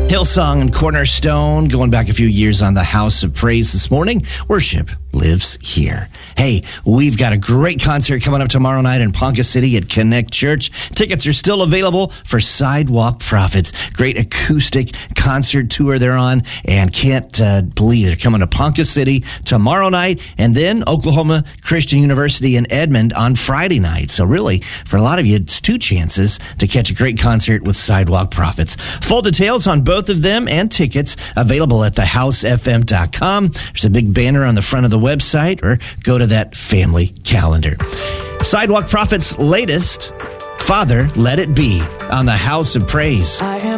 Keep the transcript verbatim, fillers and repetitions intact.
Hillsong and Cornerstone, going back a few years on the House of Praise this morning. Worship lives here. Hey, we've got a great concert coming up tomorrow night in Ponca City at Connect Church. Tickets are still available for Sidewalk Prophets. Great acoustic concert tour they're on, and can't uh, believe they're coming to Ponca City tomorrow night, and then Oklahoma Christian University in Edmond on Friday night. So really, for a lot of you, it's two chances to catch a great concert with Sidewalk Prophets. Full details on both of them and tickets available at the house f m dot com. There's a big banner on the front of the website, or go to that family calendar. Sidewalk Prophets' latest, Father, Let It Be, on the House of Praise. I am